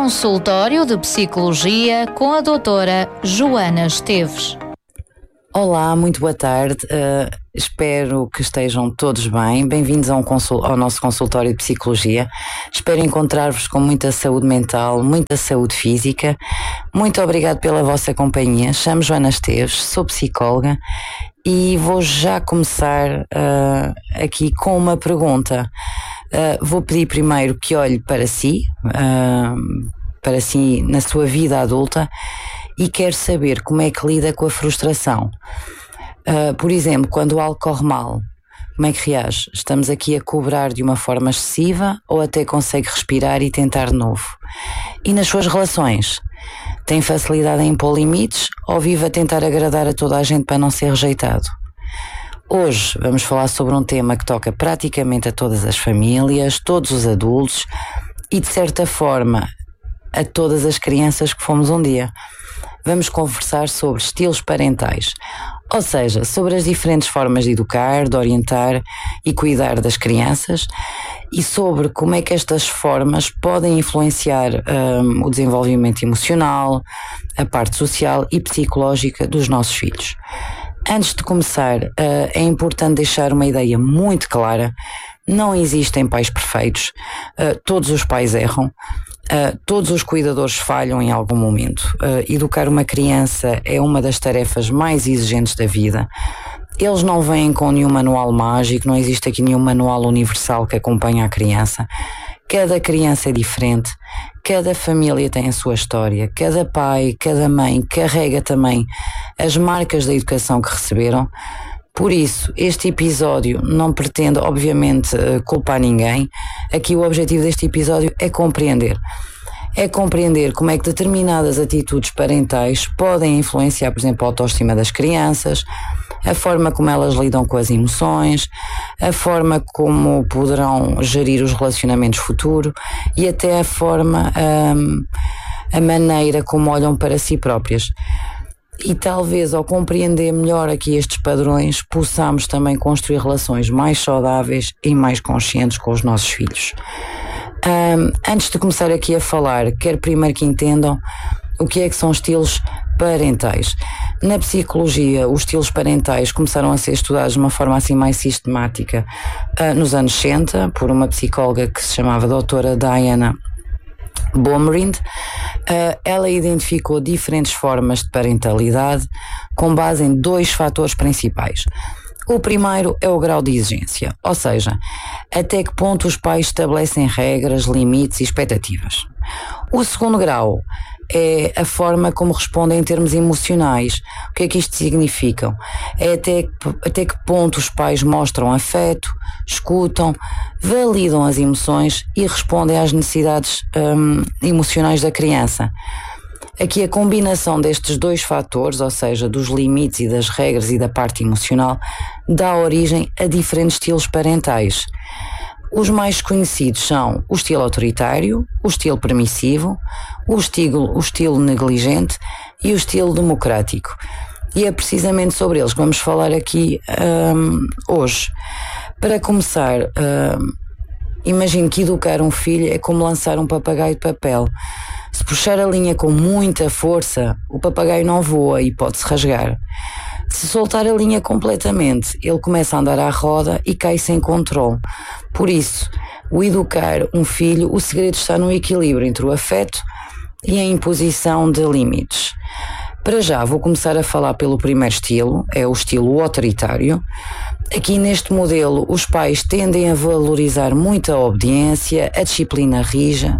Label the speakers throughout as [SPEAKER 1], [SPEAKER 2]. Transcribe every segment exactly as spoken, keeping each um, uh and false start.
[SPEAKER 1] Consultório de Psicologia com a doutora Joana Esteves.
[SPEAKER 2] Olá, muito boa tarde. Uh, espero que estejam todos bem. Bem-vindos a um consul- ao nosso consultório de Psicologia. Espero encontrar-vos com muita saúde mental, muita saúde física. Muito obrigado pela vossa companhia. Chamo Joana Esteves, sou psicóloga e vou já começar uh, aqui com uma pergunta. Uh, vou pedir primeiro que olhe para si, uh, para si na sua vida adulta, e quero saber como é que lida com a frustração. Uh, por exemplo, quando o álcool corre mal, como é que reage? Estamos aqui a cobrar de uma forma excessiva ou até consegue respirar e tentar de novo? E nas suas relações? Tem facilidade em impor limites ou vive a tentar agradar a toda a gente para não ser rejeitado? Hoje vamos falar sobre um tema que toca praticamente a todas as famílias, todos os adultos e, de certa forma, a todas as crianças que fomos um dia. Vamos conversar sobre estilos parentais, ou seja, sobre as diferentes formas de educar, de orientar e cuidar das crianças e sobre como é que estas formas podem influenciar um, o desenvolvimento emocional, a parte social e psicológica dos nossos filhos. Antes de começar, uh, é importante deixar uma ideia muito clara: não existem pais perfeitos, uh, todos os pais erram. Uh, todos os cuidadores falham em algum momento. Uh, educar uma criança é uma das tarefas mais exigentes da vida. Eles não vêm com nenhum manual mágico, não existe aqui nenhum manual universal que acompanhe a criança. Cada criança é diferente, cada família tem a sua história, cada pai, cada mãe carrega também as marcas da educação que receberam. Por isso, este episódio não pretende, obviamente, culpar ninguém. Aqui o objetivo deste episódio é compreender. É compreender como é que determinadas atitudes parentais podem influenciar, por exemplo, a autoestima das crianças, a forma como elas lidam com as emoções, a forma como poderão gerir os relacionamentos futuros e até a forma, hum, a maneira como olham para si próprias. E talvez ao compreender melhor aqui estes padrões possamos também construir relações mais saudáveis e mais conscientes com os nossos filhos. Um, antes de começar aqui a falar, quero primeiro que entendam o que é que são estilos parentais. Na psicologia, os estilos parentais começaram a ser estudados de uma forma assim mais sistemática uh, nos anos sessenta por uma psicóloga que se chamava doutora Diana Baumrind. Uh, ela identificou diferentes formas de parentalidade com base em dois fatores principais. O primeiro é o grau de exigência, ou seja, até que ponto os pais estabelecem regras, limites e expectativas. O segundo grau é a forma como respondem em termos emocionais. O que é que isto significa? É até, até que ponto os pais mostram afeto, escutam, validam as emoções e respondem às necessidades hum, emocionais da criança. Aqui a combinação destes dois fatores, ou seja, dos limites e das regras e da parte emocional, dá origem a diferentes estilos parentais. Os mais conhecidos são o estilo autoritário, o estilo permissivo, o estilo, o estilo negligente e o estilo democrático. E é precisamente sobre eles que vamos falar aqui um, hoje. Para começar, um, imagine que educar um filho é como lançar um papagaio de papel. Se puxar a linha com muita força, o papagaio não voa e pode-se rasgar. Se soltar a linha completamente, ele começa a andar à roda e cai sem controle. Por isso, o educar um filho, o segredo está no equilíbrio entre o afeto e a imposição de limites. Para já, vou começar a falar pelo primeiro estilo, é o estilo autoritário. Aqui neste modelo, os pais tendem a valorizar muito a obediência, a disciplina rija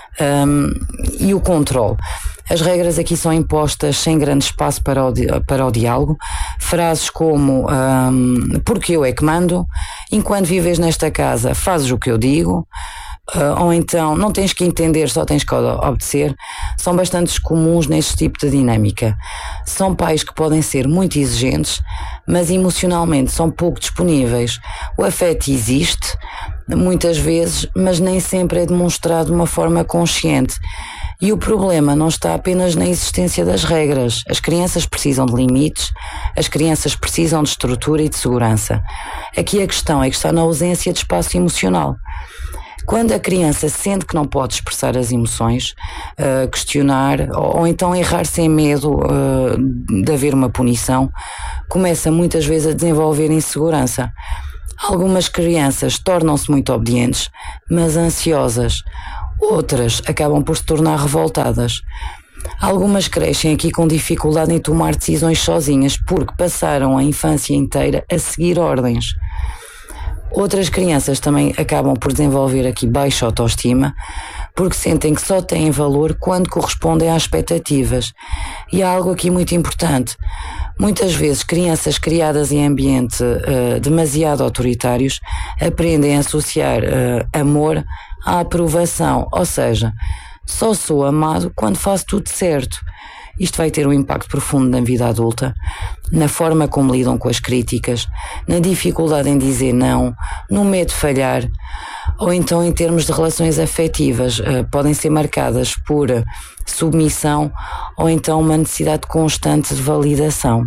[SPEAKER 2] um, e o controle. As regras aqui são impostas sem grande espaço para o, para o diálogo. Frases como um, porque eu é que mando, enquanto vives nesta casa fazes o que eu digo, uh, ou então não tens que entender, só tens que obedecer, são bastante comuns neste tipo de dinâmica. São pais que podem ser muito exigentes, mas emocionalmente são pouco disponíveis. O afeto existe, muitas vezes, mas nem sempre é demonstrado de uma forma consciente. E o problema não está apenas na existência das regras. As crianças precisam de limites, as crianças precisam de estrutura e de segurança. Aqui a questão é que está na ausência de espaço emocional. Quando a criança sente que não pode expressar as emoções, uh, questionar ou, ou então errar sem medo uh, de haver uma punição, começa muitas vezes a desenvolver insegurança. Algumas crianças tornam-se muito obedientes, mas ansiosas. Outras acabam por se tornar revoltadas. Algumas crescem aqui com dificuldade em tomar decisões sozinhas porque passaram a infância inteira a seguir ordens. Outras crianças também acabam por desenvolver aqui baixa autoestima porque sentem que só têm valor quando correspondem às expectativas. E há algo aqui muito importante. Muitas vezes crianças criadas em ambientes uh, demasiado autoritários aprendem a associar uh, amor à aprovação, ou seja, só sou amado quando faço tudo certo. Isto vai ter um impacto profundo na vida adulta, na forma como lidam com as críticas, na dificuldade em dizer não, no medo de falhar, ou então em termos de relações afetivas, uh, podem ser marcadas por submissão ou então uma necessidade constante de validação.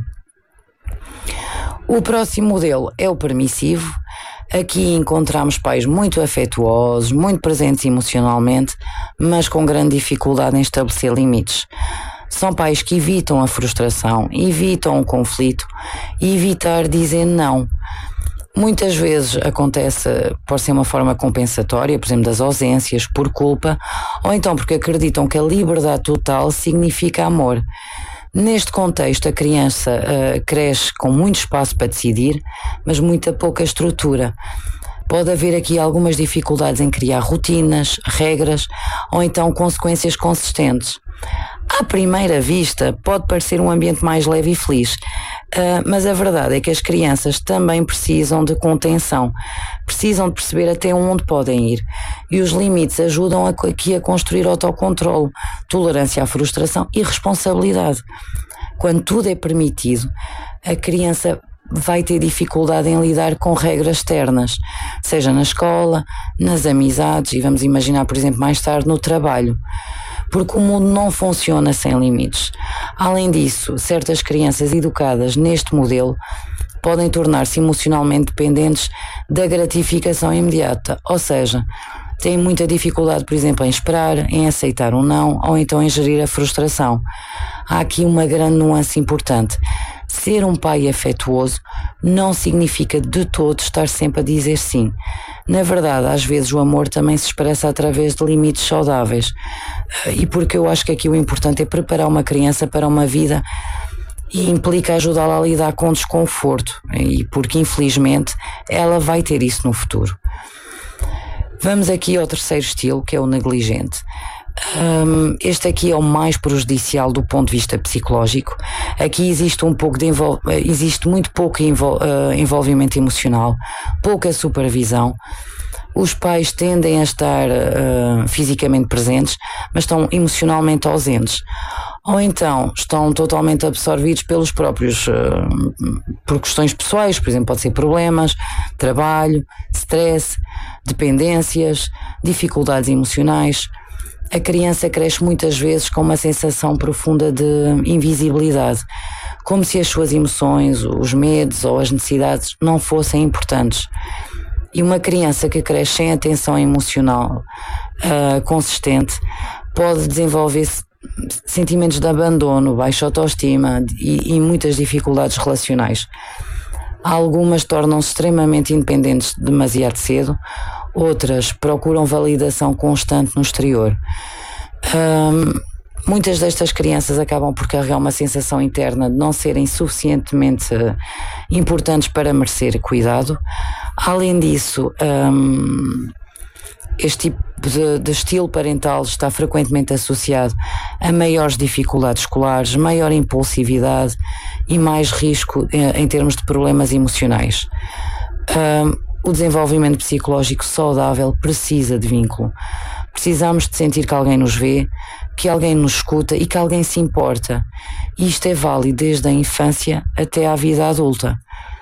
[SPEAKER 2] O próximo modelo é o permissivo. Aqui encontramos pais muito afetuosos, muito presentes emocionalmente, mas com grande dificuldade em estabelecer limites. São pais que evitam a frustração, evitam o conflito e evitar dizer não. Muitas vezes acontece, pode ser uma forma compensatória, por exemplo, das ausências, por culpa, ou então porque acreditam que a liberdade total significa amor. Neste contexto, a criança uh, cresce com muito espaço para decidir, mas muita pouca estrutura. Pode haver aqui algumas dificuldades em criar rotinas, regras ou então consequências consistentes. À primeira vista, pode parecer um ambiente mais leve e feliz, uh, mas a verdade é que as crianças também precisam de contenção, precisam de perceber até onde podem ir, e os limites ajudam aqui a construir autocontrole, tolerância à frustração e responsabilidade. Quando tudo é permitido, a criança vai ter dificuldade em lidar com regras externas, seja na escola, nas amizades e vamos imaginar, por exemplo, mais tarde no trabalho. Porque o mundo não funciona sem limites. Além disso, certas crianças educadas neste modelo podem tornar-se emocionalmente dependentes da gratificação imediata, ou seja, têm muita dificuldade, por exemplo, em esperar, em aceitar um não ou então em gerir a frustração. Há aqui uma grande nuance importante. Ser um pai afetuoso não significa de todo estar sempre a dizer sim. Na verdade, às vezes o amor também se expressa através de limites saudáveis. E porque eu acho que aqui o importante é preparar uma criança para uma vida e implica ajudá-la a lidar com desconforto. E porque, infelizmente, ela vai ter isso no futuro. Vamos aqui ao terceiro estilo, que é o negligente. Um, este aqui é o mais prejudicial do ponto de vista psicológico. Aqui existe um pouco de envol- existe muito pouco envol- uh, envolvimento emocional, pouca supervisão. Os pais tendem a estar uh, fisicamente presentes, mas estão emocionalmente ausentes. Ou então estão totalmente absorvidos pelos próprios, uh, por questões pessoais, por exemplo, pode ser problemas, trabalho, stress, dependências, dificuldades emocionais. A criança cresce muitas vezes com uma sensação profunda de invisibilidade, como se as suas emoções, os medos ou as necessidades não fossem importantes. E uma criança que cresce sem atenção emocional uh, consistente pode desenvolver sentimentos de abandono, baixa autoestima e, e muitas dificuldades relacionais. Algumas tornam-se extremamente independentes demasiado cedo, outras procuram validação constante no exterior. Um, muitas destas crianças acabam por carregar uma sensação interna de não serem suficientemente uh, importantes para merecer cuidado. Além disso, um, este tipo de, de estilo parental está frequentemente associado a maiores dificuldades escolares, maior impulsividade e mais risco em, em termos de problemas emocionais. Um, o desenvolvimento psicológico saudável precisa de vínculo. Precisamos de sentir que alguém nos vê, que alguém nos escuta e que alguém se importa. E isto é válido desde a infância até à vida adulta.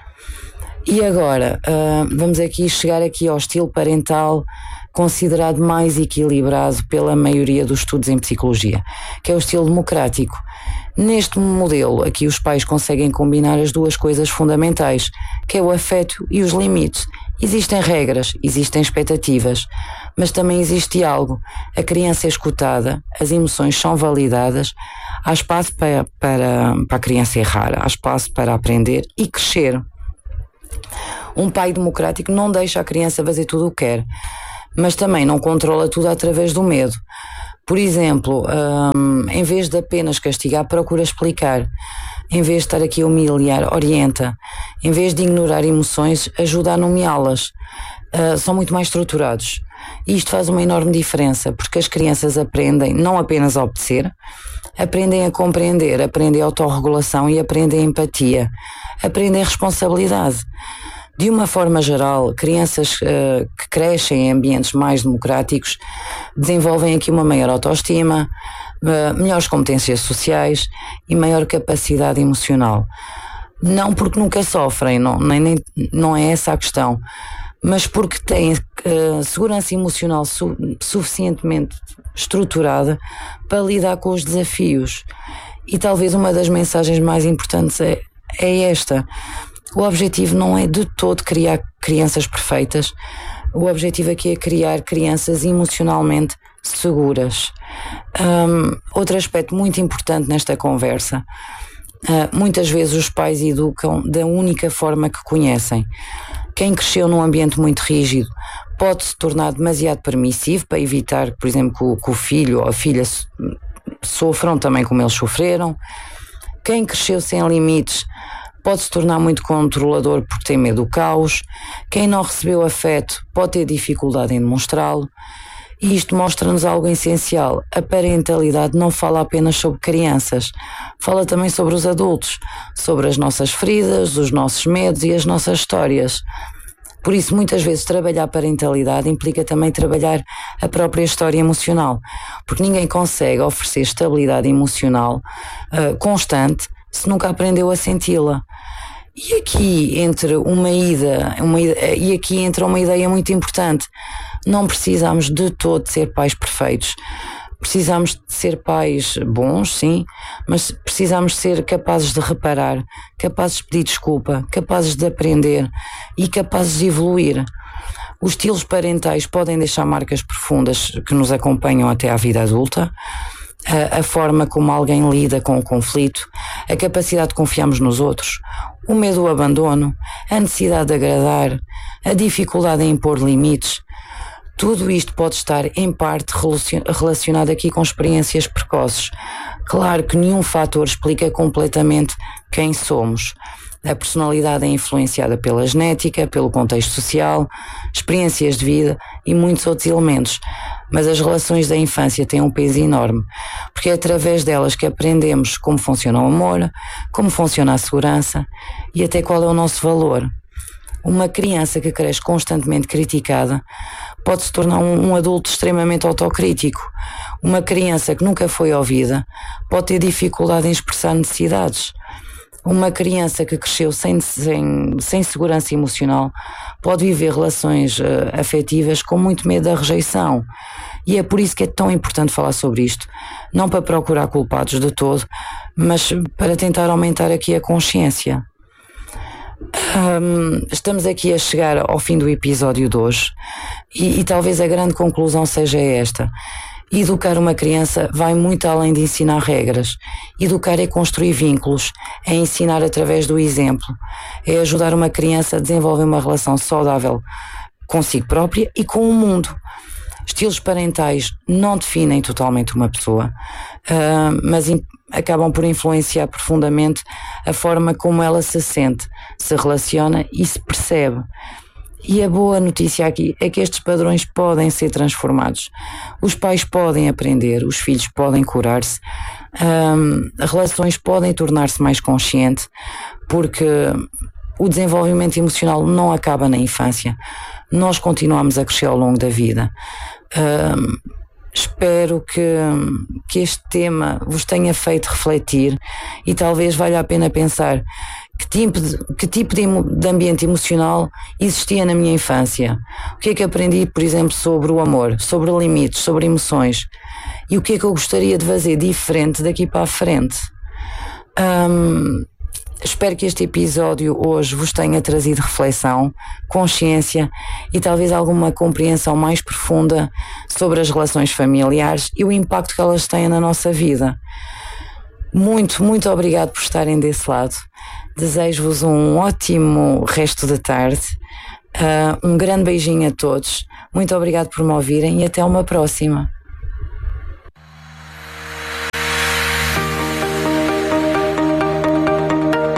[SPEAKER 2] E agora, uh, vamos aqui chegar aqui ao estilo parental considerado mais equilibrado pela maioria dos estudos em psicologia, que é o estilo democrático. Neste modelo, aqui os pais conseguem combinar as duas coisas fundamentais, que é o afeto e os limites, Existem regras, existem expectativas, mas também existe diálogo. A criança é escutada, as emoções são validadas, há espaço para, para, para a criança errar, há espaço para aprender e crescer. Um pai democrático não deixa a criança fazer tudo o que quer, mas também não controla tudo através do medo. Por exemplo, hum, em vez de apenas castigar, procura explicar. Em vez de estar aqui a humilhar, orienta. Em vez de ignorar emoções, ajuda a nomeá-las. Uh, são muito mais estruturados. E isto faz uma enorme diferença, porque as crianças aprendem não apenas a obedecer, aprendem a compreender, aprendem a autorregulação e aprendem a empatia. Aprendem a responsabilidade. De uma forma geral, crianças uh, que crescem em ambientes mais democráticos desenvolvem aqui uma maior autoestima, uh, melhores competências sociais e maior capacidade emocional. Não porque nunca sofrem, não, nem, nem, não é essa a questão, mas porque têm uh, segurança emocional su- suficientemente estruturada para lidar com os desafios. E talvez uma das mensagens mais importantes é, é esta. O objetivo não é de todo criar crianças perfeitas. O objetivo aqui é criar crianças emocionalmente seguras. Um, outro aspecto muito importante nesta conversa, uh, muitas vezes os pais educam da única forma que conhecem. Quem cresceu num ambiente muito rígido pode se tornar demasiado permissivo para evitar, por exemplo, que o, que o filho ou a filha sofram também como eles sofreram. Quem cresceu sem limites pode se tornar muito controlador porque tem medo do caos. Quem não recebeu afeto pode ter dificuldade em demonstrá-lo. E isto mostra-nos algo essencial. A parentalidade não fala apenas sobre crianças, fala também sobre os adultos, sobre as nossas feridas, os nossos medos e as nossas histórias. Por isso, muitas vezes, trabalhar a parentalidade implica também trabalhar a própria história emocional, porque ninguém consegue oferecer estabilidade emocional uh, constante se nunca aprendeu a senti-la. E aqui entre uma ida, uma ida, e aqui entra uma ideia muito importante. Não precisamos de todo ser pais perfeitos. Precisamos de ser pais bons, sim, mas precisamos ser capazes de reparar, capazes de pedir desculpa, capazes de aprender e capazes de evoluir. Os estilos parentais podem deixar marcas profundas que nos acompanham até à vida adulta. A, a forma como alguém lida com o conflito, a capacidade de confiarmos nos outros, o medo do abandono, a necessidade de agradar, a dificuldade em impor limites. Tudo isto pode estar em parte relacionado aqui com experiências precoces. Claro que nenhum fator explica completamente quem somos. A personalidade é influenciada pela genética, pelo contexto social, experiências de vida e muitos outros elementos. Mas as relações da infância têm um peso enorme, porque é através delas que aprendemos como funciona o amor, como funciona a segurança e até qual é o nosso valor. Uma criança que cresce constantemente criticada pode se tornar um, um adulto extremamente autocrítico. Uma criança que nunca foi ouvida pode ter dificuldade em expressar necessidades. Uma criança que cresceu sem, sem, sem segurança emocional pode viver relações uh, afetivas com muito medo da rejeição. E é por isso que é tão importante falar sobre isto. Não para procurar culpados de todo, mas para tentar aumentar aqui a consciência. Um, estamos aqui a chegar ao fim do episódio de hoje e, e talvez a grande conclusão seja esta. Educar uma criança vai muito além de ensinar regras. Educar é construir vínculos, é ensinar através do exemplo, é ajudar uma criança a desenvolver uma relação saudável consigo própria e com o mundo. Estilos parentais não definem totalmente uma pessoa, uh, mas in- acabam por influenciar profundamente a forma como ela se sente, se relaciona e se percebe. E a boa notícia aqui é que estes padrões podem ser transformados. Os pais podem aprender, os filhos podem curar-se, um, relações podem tornar-se mais conscientes, porque o desenvolvimento emocional não acaba na infância. Nós continuamos a crescer ao longo da vida. Um, espero que, que este tema vos tenha feito refletir e talvez valha a pena pensar que tipo, de, que tipo de, de ambiente emocional existia na minha infância. O que é que aprendi, por exemplo, sobre o amor, sobre limites, sobre emoções, e o que é que eu gostaria de fazer diferente daqui para a frente. Um, Espero que este episódio hoje vos tenha trazido reflexão, consciência e talvez alguma compreensão mais profunda sobre as relações familiares e o impacto que elas têm na nossa vida. Muito, muito obrigado por estarem desse lado. Desejo-vos um ótimo resto da tarde. Uh, um grande beijinho a todos. Muito obrigado por me ouvirem e até uma próxima.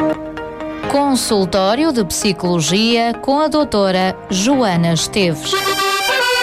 [SPEAKER 1] Consultório de Psicologia com a doutora Joana Esteves.